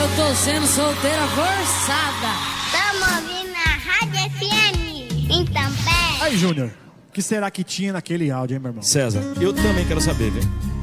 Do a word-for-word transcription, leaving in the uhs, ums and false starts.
eu tô sendo solteira forçada. Tamo ouvindo a Rádio F M. Então, pé. Aí, Júnior, o que será que tinha naquele áudio, hein, meu irmão? César, eu também quero saber, viu?